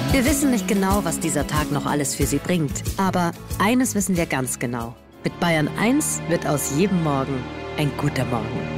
Wir wissen nicht genau, was dieser Tag noch alles für Sie bringt. Aber eines wissen wir ganz genau. Mit Bayern 1 wird aus jedem Morgen ein guter Morgen.